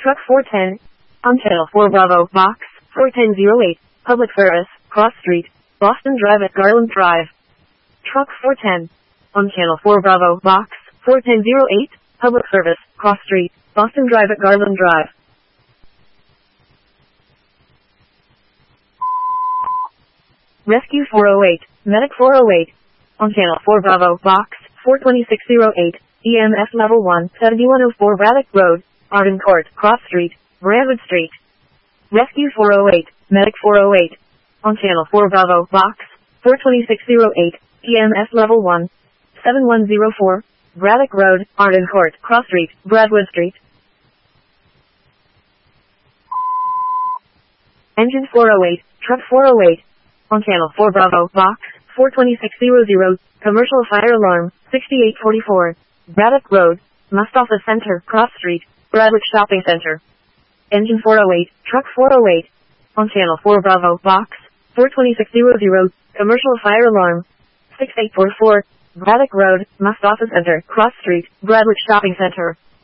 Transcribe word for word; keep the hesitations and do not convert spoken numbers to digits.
Truck four ten. On Channel four Bravo, Box four ten oh eight, Public Service, Cross Street, Boston Drive at Garland Drive. Truck four ten. On Channel four Bravo, Box four ten oh eight, Public Service, Cross Street, Boston Drive at Garland Drive. Rescue four oh eight, Medic four oh eight. On Channel four Bravo, Box four twenty-six oh eight, E M S Level one, seventy-one oh four Braddock Road, Arden Court, Cross Street, Brentwood Street. Rescue four oh eight, Medic four oh eight. On Channel four Bravo, Box four twenty-six oh eight, E M S Level one, seventy-one oh four, Braddock Road, Arden Court, Cross Street, Brentwood Street. Engine four oh eight, Truck four oh eight. On Channel four Bravo, Box four twenty-six hundred, Commercial Fire Alarm, sixty-eight forty-four, Braddock Road, Mustafa Center, Cross Street, Bradwick Shopping Center. Engine four oh eight, Truck four oh eight. On Channel four Bravo, Box four twenty-six hundred, Commercial Fire Alarm, sixty-eight forty-four, Braddock Road, Mustafa Center, Cross Street, Bradwick Shopping Center.